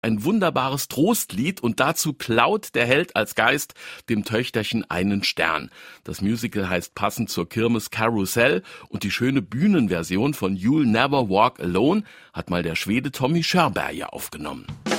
ein wunderbares Trostlied und dazu klaut der Held als Geist dem Töchterchen einen Stern. Das Musical heißt passend zur Kirmes Karussell und die schöne Bühnenversion von You'll Never Walk Alone hat mal der Schwede Tommy Körberg aufgenommen.